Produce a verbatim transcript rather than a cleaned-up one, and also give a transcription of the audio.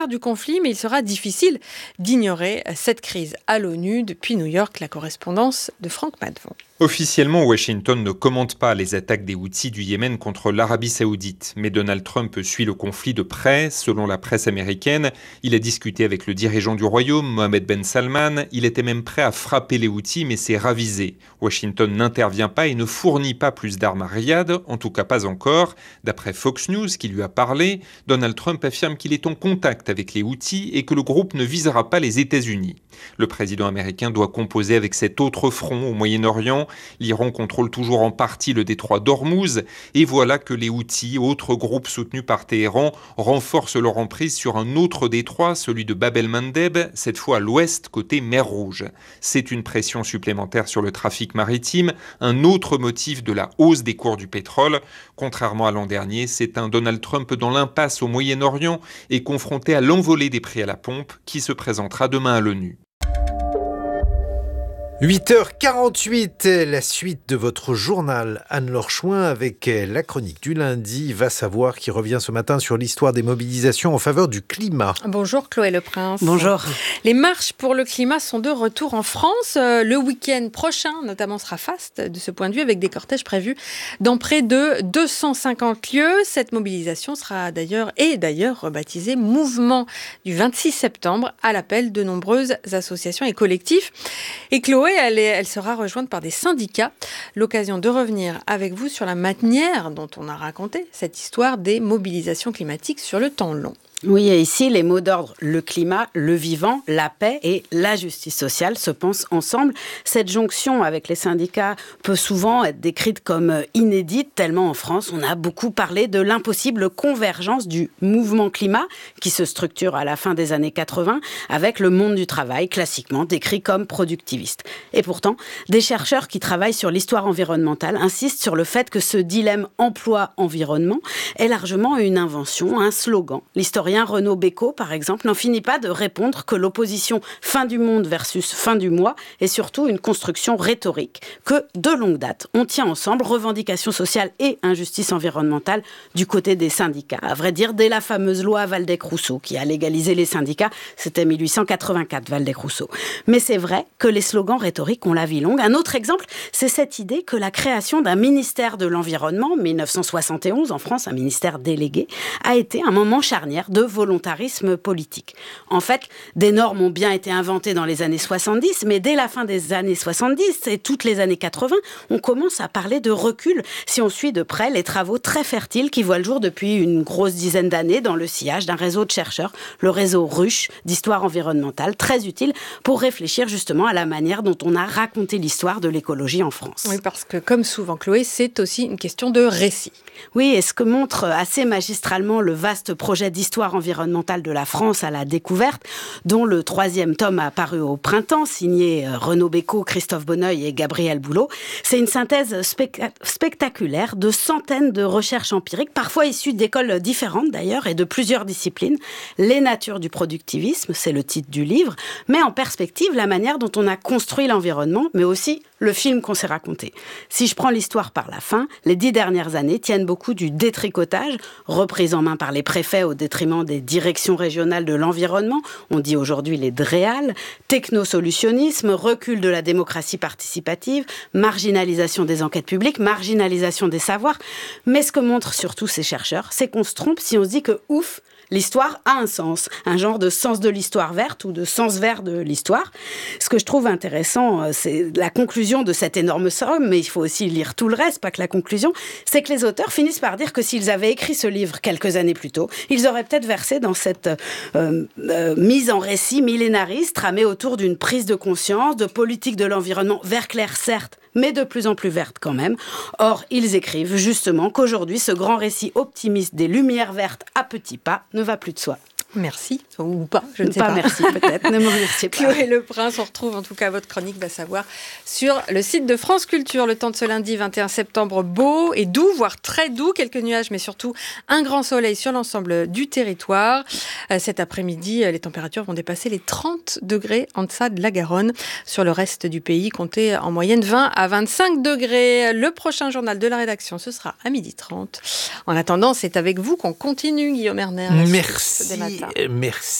du conflit, mais il sera difficile d'ignorer cette crise à l'ONU. Depuis New York, la correspondance de Franck Madvon. Officiellement, Washington ne commente pas les attaques des Houthis du Yémen contre l'Arabie Saoudite. Mais Donald Trump suit le conflit de près. Selon la presse américaine, il a discuté avec le dirigeant du royaume, Mohammed Ben Salman. Il était même prêt à frapper les Houthis, mais s'est ravisé. Washington n'intervient pas et ne fournit pas plus d'armes à Riyad, en tout cas pas encore. D'après Fox News, qui lui a parlé, Donald Trump affirme qu'il est en contact avec les Houthis et que le groupe ne visera pas les États-Unis. Le président américain doit composer avec cet autre front au Moyen-Orient. L'Iran contrôle toujours en partie le détroit d'Ormuz. Et voilà que les Houthis, autres groupes soutenus par Téhéran, renforcent leur emprise sur un autre détroit, celui de Bab el-Mandeb, cette fois à l'ouest, côté mer Rouge. C'est une pression supplémentaire sur le trafic maritime, un autre motif de la hausse des cours du pétrole. Contrairement à l'an dernier, c'est un Donald Trump dans l'impasse au Moyen-Orient et confronté à l'envolée des prix à la pompe qui se présentera demain à l'ONU. huit heures quarante-huit, la suite de votre journal Anne-Laure Chouin avec la chronique du lundi, Va savoir, qui revient ce matin sur l'histoire des mobilisations en faveur du climat. Bonjour Chloé Le Prince. Bonjour. Les marches pour le climat sont de retour en France. Le week-end prochain, notamment, sera faste de ce point de vue avec des cortèges prévus dans près de deux cent cinquante lieux. Cette mobilisation sera d'ailleurs, et d'ailleurs rebaptisée Mouvement du vingt-six septembre à l'appel de nombreuses associations et collectifs. Et Chloé, Elle, est, elle sera rejointe par des syndicats. L'occasion de revenir avec vous sur la manière dont on a raconté cette histoire des mobilisations climatiques sur le temps long. Oui, et ici, les mots d'ordre, le climat, le vivant, la paix et la justice sociale se pensent ensemble. Cette jonction avec les syndicats peut souvent être décrite comme inédite, tellement en France, on a beaucoup parlé de l'impossible convergence du mouvement climat qui se structure à la fin des années quatre-vingts avec le monde du travail, classiquement décrit comme productiviste. Et pourtant, des chercheurs qui travaillent sur l'histoire environnementale insistent sur le fait que ce dilemme emploi-environnement est largement une invention, un slogan. L'historien Renaud Bécaud, par exemple, n'en finit pas de répondre que l'opposition fin du monde versus fin du mois est surtout une construction rhétorique, que de longue date, on tient ensemble revendications sociales et injustice environnementale du côté des syndicats. À vrai dire, dès la fameuse loi Waldeck-Rousseau qui a légalisé les syndicats, c'était mille huit cent quatre-vingt-quatre, Waldeck-Rousseau. Mais c'est vrai que les slogans rhétoriques ont la vie longue. Un autre exemple, c'est cette idée que la création d'un ministère de l'environnement, mille neuf cent soixante et onze en France, un ministère délégué, a été un moment charnière de volontarisme politique. En fait, des normes ont bien été inventées dans les années soixante-dix, mais dès la fin des années soixante-dix et toutes les années quatre-vingts, on commence à parler de recul si on suit de près les travaux très fertiles qui voient le jour depuis une grosse dizaine d'années dans le sillage d'un réseau de chercheurs, le réseau Ruche d'histoire environnementale, très utile pour réfléchir justement à la manière dont on a raconté l'histoire de l'écologie en France. Oui, parce que comme souvent, Chloé, c'est aussi une question de récit. Oui, et ce que montre assez magistralement le vaste projet d'histoire environnementale de la France à la découverte, dont le troisième tome a paru au printemps, signé Renaud Bécaud, Christophe Bonneuil et Gabriel Boulot. C'est une synthèse specta- spectaculaire de centaines de recherches empiriques, parfois issues d'écoles différentes d'ailleurs et de plusieurs disciplines. Les natures du productivisme, c'est le titre du livre, met en perspective la manière dont on a construit l'environnement, mais aussi le film qu'on s'est raconté. Si je prends l'histoire par la fin, les dix dernières années tiennent beaucoup du détricotage, reprise en main par les préfets au détriment des directions régionales de l'environnement, on dit aujourd'hui les DREAL, technosolutionnisme, recul de la démocratie participative, marginalisation des enquêtes publiques, marginalisation des savoirs. Mais ce que montrent surtout ces chercheurs, c'est qu'on se trompe si on se dit que ouf, l'histoire a un sens, un genre de sens de l'histoire verte ou de sens vert de l'histoire. Ce que je trouve intéressant, c'est la conclusion de cette énorme somme, mais il faut aussi lire tout le reste, pas que la conclusion, c'est que les auteurs finissent par dire que s'ils avaient écrit ce livre quelques années plus tôt, ils auraient peut-être versé dans cette euh, euh, mise en récit millénariste, tramée autour d'une prise de conscience, de politique de l'environnement, vert clair certes, mais de plus en plus verte quand même. Or, ils écrivent justement qu'aujourd'hui, ce grand récit optimiste des lumières vertes à petits pas ne va plus de soi. Merci, ou pas, je ne sais pas. Pas merci, peut-être, ne me remerciez pas. Chloé Le Prince, on retrouve en tout cas votre chronique Va savoir sur le site de France Culture. Le temps de ce lundi vingt et un septembre, beau et doux, voire très doux, quelques nuages, mais surtout un grand soleil sur l'ensemble du territoire. Cet après-midi, les températures vont dépasser les trente degrés en deçà de la Garonne. Sur le reste du pays, comptez en moyenne vingt à vingt-cinq degrés. Le prochain journal de la rédaction, ce sera à midi trente. En attendant, c'est avec vous qu'on continue, Guillaume Erner. Merci. ça. Merci.